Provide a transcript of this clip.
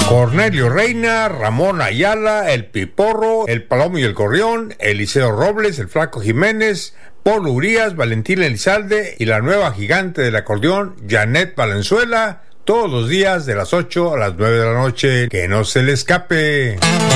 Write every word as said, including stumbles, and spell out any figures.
Cornelio Reina, Ramón Ayala, El Piporro, El Palomo y el Gorrión, Eliseo Robles, El Flaco Jiménez, Polo Urias, Valentín Elizalde y la nueva gigante del acordeón, Janet Valenzuela, todos los días de las ocho a las nueve de la noche. Que no se le escape.